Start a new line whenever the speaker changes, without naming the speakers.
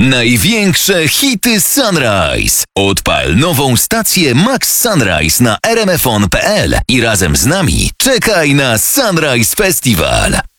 Największe hity Sunrise. Odpal nową stację Max Sunrise na rmfon.pl i razem z nami czekaj na Sunrise Festival.